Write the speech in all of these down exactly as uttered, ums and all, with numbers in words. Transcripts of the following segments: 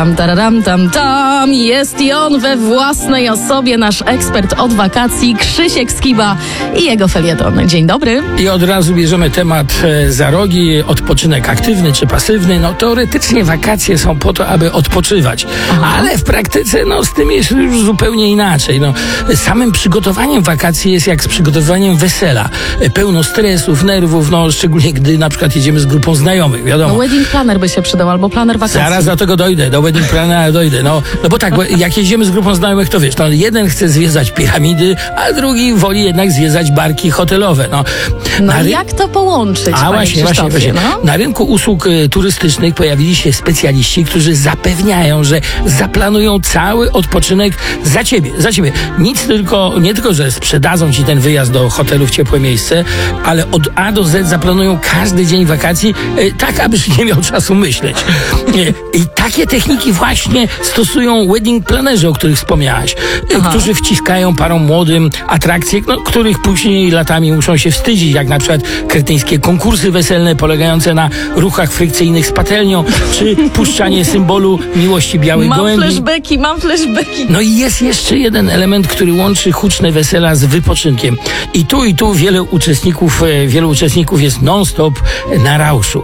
Tam, tararam, tam, tam. Jest i on we własnej osobie, nasz ekspert od wakacji, Krzysiek Skiba i jego felieton. Dzień dobry. I od razu bierzemy temat e, za rogi, odpoczynek aktywny czy pasywny. No teoretycznie wakacje są po to, aby odpoczywać, Aha. ale w praktyce no z tym jest już zupełnie inaczej. No, samym przygotowaniem wakacji jest jak z przygotowaniem wesela. E, pełno stresów, nerwów, no szczególnie gdy na przykład jedziemy z grupą znajomych, wiadomo. No wedding planner by się przydał, albo planer wakacji. Zaraz do tego dojdę, do wedding plannera dojdę. No, no bo tak, bo jak jedziemy z grupą znajomych, to wiesz, no jeden chce zwiedzać piramidy, a drugi woli jednak zwiedzać barki hotelowe. No, no ry... jak to połączyć, A właśnie, właśnie, właśnie. No? Na rynku usług y, turystycznych pojawili się specjaliści, którzy zapewniają, że zaplanują cały odpoczynek za ciebie, za ciebie. Nic tylko, nie tylko, że sprzedadzą ci ten wyjazd do hotelu w ciepłe miejsce, ale od A do Z zaplanują każdy dzień wakacji y, tak, abyś nie miał czasu myśleć. Y, I takie techniki właśnie stosują wedding planerzy, o których wspomniałaś, y, którzy wciskają parom młodym atrakcje, no, których później latami muszą się wstydzić, jak na przykład kretyńskie konkursy weselne polegające na ruchach frykcyjnych z patelnią, czy puszczanie symbolu miłości białej mam gołębi. Mam flashbacki, mam flashbacki. No i jest jeszcze jeden element, który łączy huczne wesela z wypoczynkiem. I tu i tu wielu uczestników, wielu uczestników jest non-stop na rauszu.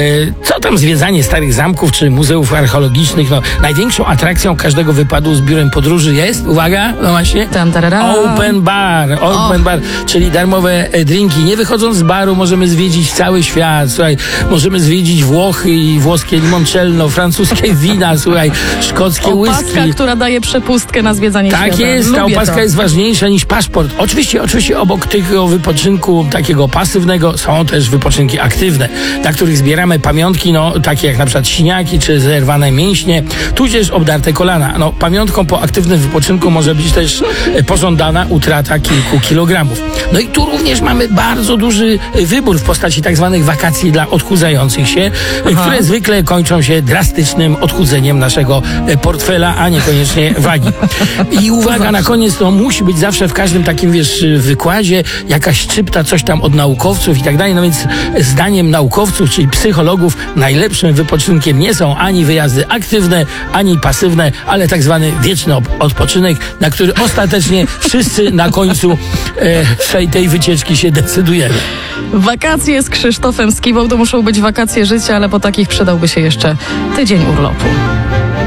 Co tam zwiedzanie starych zamków czy muzeów archeologicznych? No, największą atrakcją każdego wypadu z biurem podróży jest, uwaga, no właśnie, tam, open bar. Open bar, czyli darmowe drinki. Nie wychodząc z baru możemy zwiedzić cały świat. Słuchaj, możemy zwiedzić Włochy i włoskie limoncello, francuskie wina, słuchaj, szkockie opaska, whisky. która daje przepustkę na zwiedzanie tak świata. Tak jest, Lubię ta opaska to. jest ważniejsza niż paszport. Oczywiście, oczywiście obok tego wypoczynku takiego pasywnego są też wypoczynki aktywne, na których zbieramy pamiątki, no takie jak na przykład siniaki czy zerwane mięśnie, tudzież obdarte kolana. No pamiątką po aktywnym wypoczynku może być też pożądana utrata kilku kilogramów. No i tu również mamy bardzo duży wybór w postaci tak zwanych wakacji dla odchudzających się, Aha. które zwykle kończą się drastycznym odchudzeniem naszego portfela, a niekoniecznie wagi. I uwaga, na koniec, to musi być zawsze w każdym takim, wiesz, wykładzie jakaś szczypta, coś tam od naukowców i tak dalej. No więc zdaniem naukowców, czyli psychologów, najlepszym wypoczynkiem nie są ani wyjazdy aktywne, ani pasywne, ale tak zwany wieczny odpoczynek, na który ostatecznie wszyscy na końcu e, tej wycieczki się decydujemy. Wakacje z Krzysztofem Skibą to muszą być wakacje życia, ale po takich przydałby się jeszcze tydzień urlopu.